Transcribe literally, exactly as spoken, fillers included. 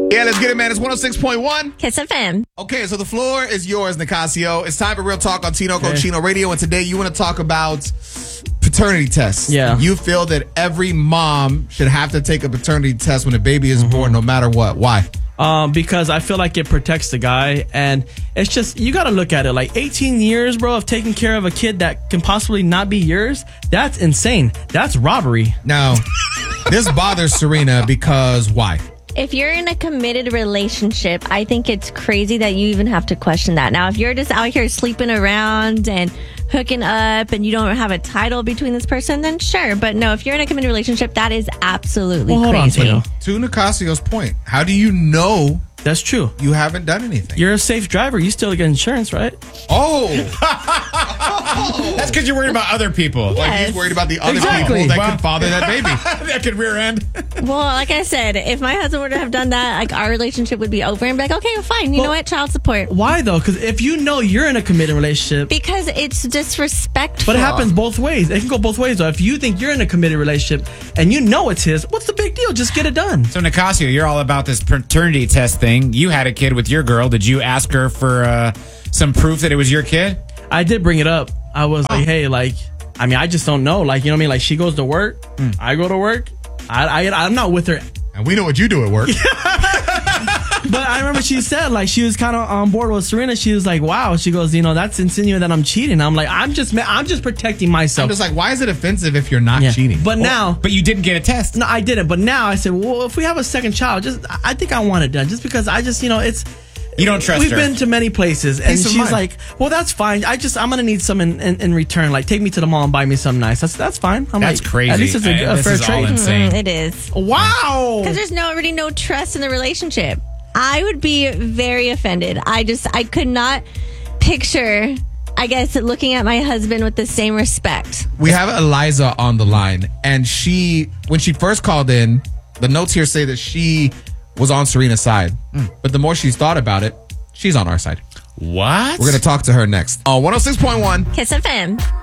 Yeah, let's get it, man. It's one oh six point one. Kiss F M. Okay, so the floor is yours, Nicasio. It's time for Real Talk on Tino Okay. Cochino Radio, and today you want to talk about paternity tests. Yeah. You feel that every mom should have to take a paternity test when a baby is Mm-hmm. born, no matter what. Why? Um, because I feel like it protects the guy, and it's just, you got to look at it like eighteen years, bro, of taking care of a kid that can possibly not be yours. That's insane. That's robbery. Now, this bothers Serena because why? If you're in a committed relationship, I think it's crazy that you even have to question that. Now, if you're just out here sleeping around and hooking up and you don't have a title between this person, then sure. But no, if you're in a committed relationship, that is absolutely Well, hold on, crazy. Tino. To Nicasio's point, how do you know That's true. you haven't done anything? You're a safe driver. You still get insurance, right? oh, That's because you're worried about other people. like Yes. he's worried about the other Exactly. people that Well- could father that baby. That could rear end. Well, like I said, if my husband were to have done that, like our relationship would be over and be like, okay, well, fine. You know what? Child support. Why, though? Because if you know you're in a committed relationship, Because it's disrespectful. but it happens both ways. It can go both ways, though. If you think you're in a committed relationship and you know it's his, what's the big deal? Just get it done. So, Nicasio, you're all about this paternity test thing. You had a kid with your girl. Did you ask her for uh, some proof that it was your kid? I did bring it up. I was like, hey, like, I mean, I just don't know. Like, you know what I mean? Like, she goes to work. I go to work. I, I, I'm not with her. And we know what you do at work. But I remember she said, like, she was kind of on board with Serena. She was like, wow. She goes, you know, that's insinuating that I'm cheating. I'm like, I'm just, I'm just protecting myself. I'm just like, why is it offensive if you're not Yeah. cheating? But now, But you didn't get a test. no, I didn't. But now I said, well, if we have a second child, just, I think I want it done. Just because I just, you know, it's, You don't trust We've her. been to many places, and Peace of she's mind. like, "Well, that's fine. I just I'm gonna need some in, in, in return. Like, take me to the mall and buy me something nice. That's that's fine. I'm That's like, crazy. At least it's a, Uh, a this fair is all trade. insane. Mm, it is. Wow. Because there's no already no trust in the relationship. I would be very offended. I just I could not picture, I guess, looking at my husband with the same respect. We have Eliza on the line, and she, when she first called in, the notes here say that she was on Serena's side. But the more she's thought about it, she's on our side. What? We're going to talk to her next on one oh six point one. Kiss F M.